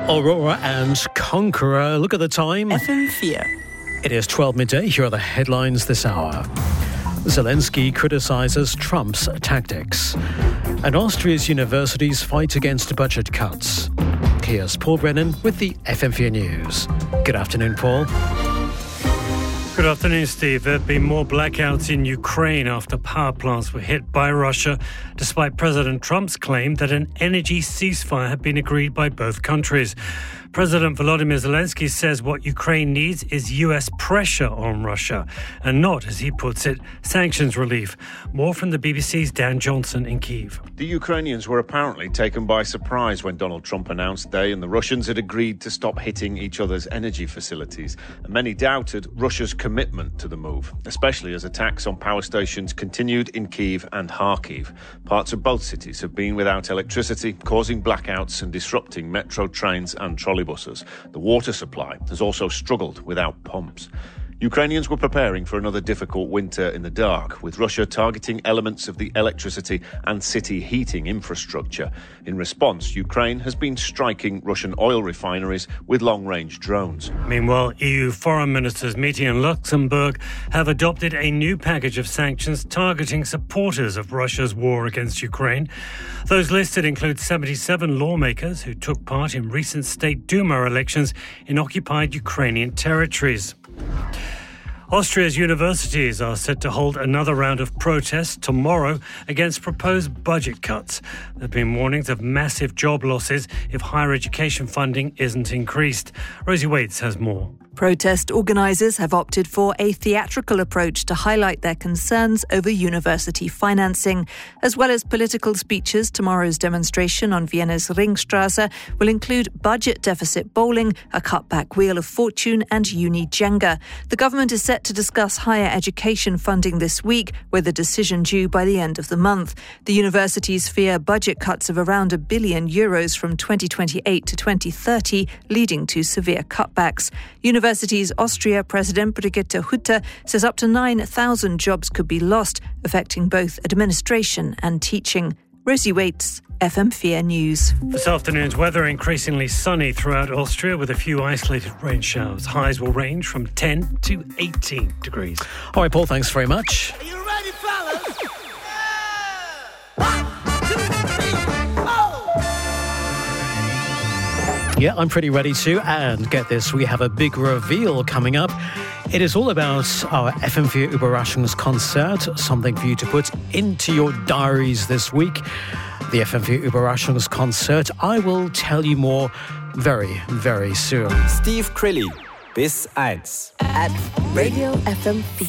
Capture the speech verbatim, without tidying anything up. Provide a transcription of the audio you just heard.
Aurora and Conqueror. Look at the time. F M four. It is twelve midday. Here are the headlines this hour. Zelensky criticises Trump's tactics. And Austria's universities fight against budget cuts. Here's Paul Brennan with the F M four News. Good afternoon, Paul. Good afternoon, Steve. There have been more blackouts in Ukraine after power plants were hit by Russia, despite President Trump's claim that an energy ceasefire had been agreed by both countries. President Volodymyr Zelensky says what Ukraine needs is U S pressure on Russia and not, as he puts it, sanctions relief. More from the B B C's Dan Johnson in Kyiv. The Ukrainians were apparently taken by surprise when Donald Trump announced they and the Russians had agreed to stop hitting each other's energy facilities. And many doubted Russia's commitment to the move, especially as attacks on power stations continued in Kyiv and Kharkiv. Parts of both cities have been without electricity, causing blackouts and disrupting metro trains and trolleybuses. The water supply has also struggled without pumps. Ukrainians were preparing for another difficult winter in the dark, with Russia targeting elements of the electricity and city heating infrastructure. In response, Ukraine has been striking Russian oil refineries with long-range drones. Meanwhile, E U foreign ministers meeting in Luxembourg have adopted a new package of sanctions targeting supporters of Russia's war against Ukraine. Those listed include seventy-seven lawmakers who took part in recent State Duma elections in occupied Ukrainian territories. Austria's universities are set to hold another round of protests tomorrow against proposed budget cuts. There have been warnings of massive job losses if higher education funding isn't increased. Rosie Waits has more. Protest organisers have opted for a theatrical approach to highlight their concerns over university financing. As well as political speeches, tomorrow's demonstration on Vienna's Ringstrasse will include budget deficit bowling, a cutback Wheel of Fortune and uni Jenga. The government is set to discuss higher education funding this week, with a decision due by the end of the month. The universities fear budget cuts of around a billion euros from twenty twenty-eight to twenty thirty, leading to severe cutbacks. Universities Austria President Brigitte Hutter says up to nine thousand jobs could be lost, affecting both administration and teaching. Rosie Waits, F M four News. This afternoon's weather increasingly sunny throughout Austria with a few isolated rain showers. Highs will range from ten to eighteen degrees. All right, Paul, thanks very much. Are you ready, fellas? Yeah! One, two, three, oh! Yeah, I'm pretty ready to. And get this, we have a big reveal coming up. It is all about our F M four Überraschungskonzert, something for you to put into your diaries this week. The F M four Überraschungskonzert. I will tell you more very, very soon. Steve Crilly, bis eins. At Radio F M four.